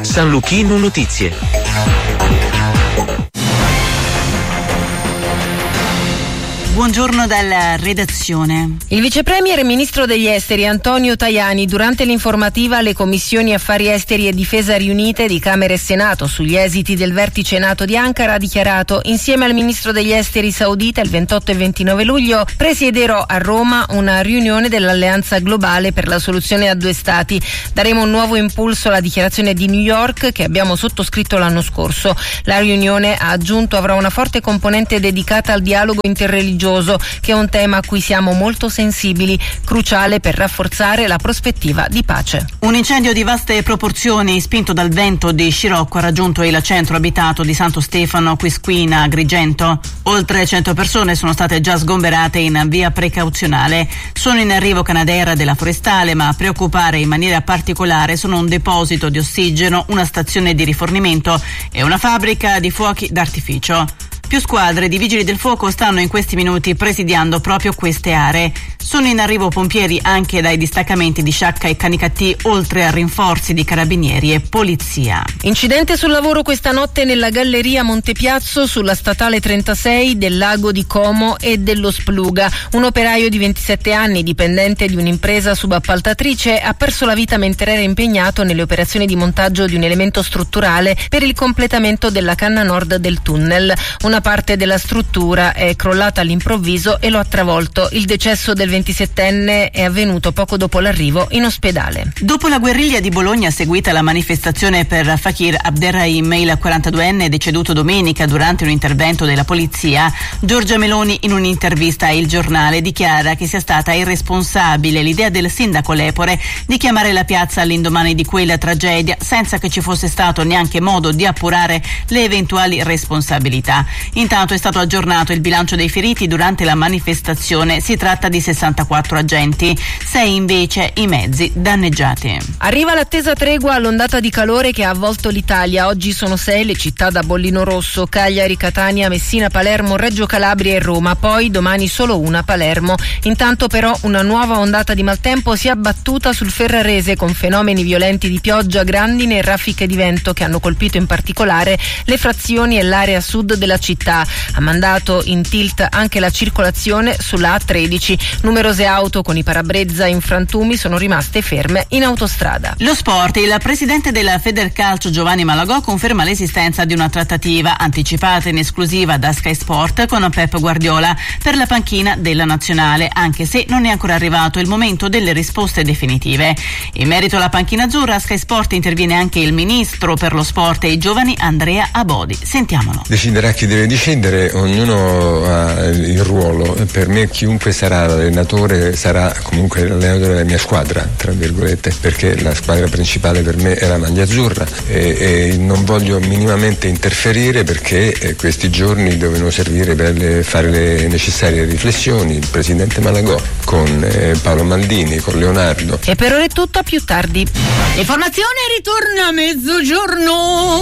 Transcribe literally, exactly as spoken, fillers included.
San Luchino Notizie. Buongiorno dalla redazione. Il vice premier e ministro degli esteri Antonio Tajani, durante l'informativa alle commissioni affari esteri e difesa riunite di Camera e Senato sugli esiti del vertice NATO di Ankara, ha dichiarato: insieme al ministro degli esteri saudita il ventotto e ventinove luglio presiederò a Roma una riunione dell'Alleanza Globale per la soluzione a due stati. Daremo un nuovo impulso alla dichiarazione di New York che abbiamo sottoscritto l'anno scorso. La riunione, ha aggiunto, avrà una forte componente dedicata al dialogo interreligioso, che è un tema a cui siamo molto sensibili, cruciale per rafforzare la prospettiva di pace. Un incendio di vaste proporzioni spinto dal vento di scirocco ha raggiunto il centro abitato di Santo Stefano Quisquina, Agrigento. Oltre cento persone sono state già sgomberate in via precauzionale. Sono in arrivo Canadair della Forestale, ma a preoccupare in maniera particolare sono un deposito di ossigeno, una stazione di rifornimento e una fabbrica di fuochi d'artificio. Più squadre di vigili del fuoco stanno in questi minuti presidiando proprio queste aree. Sono in arrivo pompieri anche dai distaccamenti di Sciacca e Canicattì, oltre a rinforzi di carabinieri e polizia. Incidente sul lavoro questa notte nella galleria Montepiazzo sulla statale trentasei del Lago di Como e dello Spluga. Un operaio di ventisette anni, dipendente di un'impresa subappaltatrice, ha perso la vita mentre era impegnato nelle operazioni di montaggio di un elemento strutturale per il completamento della canna nord del tunnel. Una parte della struttura è crollata all'improvviso e lo ha travolto. Il decesso del ventisettenne è avvenuto poco dopo l'arrivo in ospedale. Dopo la guerriglia di Bologna seguita la manifestazione per Fakir Abderrahim, il quarantaduenne deceduto domenica durante un intervento della polizia, Giorgia Meloni in un'intervista a Il Giornale dichiara che sia stata irresponsabile l'idea del sindaco Lepore di chiamare la piazza all'indomani di quella tragedia senza che ci fosse stato neanche modo di appurare le eventuali responsabilità. Intanto è stato aggiornato il bilancio dei feriti durante la manifestazione. Si tratta di sessantaquattro agenti, sei invece i mezzi danneggiati. Arriva l'attesa tregua all'ondata di calore che ha avvolto l'Italia. Oggi sono sei le città da bollino rosso: Cagliari, Catania, Messina, Palermo, Reggio Calabria e Roma. Poi domani solo una, Palermo. Intanto però una nuova ondata di maltempo si è abbattuta sul Ferrarese con fenomeni violenti di pioggia, grandine e raffiche di vento che hanno colpito in particolare le frazioni e l'area sud della città. Ha mandato in tilt anche la circolazione sulla A tredici. Numerose auto con i parabrezza in frantumi sono rimaste ferme in autostrada. Lo sport. Il presidente della Federcalcio Giovanni Malagò conferma l'esistenza di una trattativa anticipata in esclusiva da Sky Sport con Pep Guardiola per la panchina della nazionale, anche se non è ancora arrivato il momento delle risposte definitive. In merito alla panchina azzurra, a Sky Sport interviene anche il ministro per lo sport e i giovani Andrea Abodi. Sentiamolo. Deciderà chi deve decidere, ognuno ha il ruolo. Per me chiunque sarà l'allenatore sarà comunque l'allenatore della mia squadra, tra virgolette, perché la squadra principale per me è la maglia azzurra e, e non voglio minimamente interferire perché eh, questi giorni devono servire per le, fare le necessarie riflessioni. Il presidente Malagò con eh, Paolo Maldini, con Leonardo. E per ora è tutto, a più tardi. L'informazione ritorna a mezzogiorno.